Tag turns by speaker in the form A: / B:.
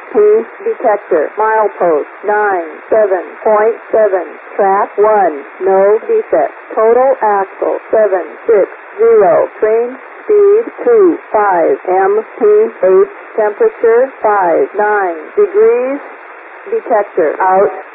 A: detector, milepost 97.7, track 1, no defect, total axle 760, train speed 25 mph, temperature 59 degrees, detector out.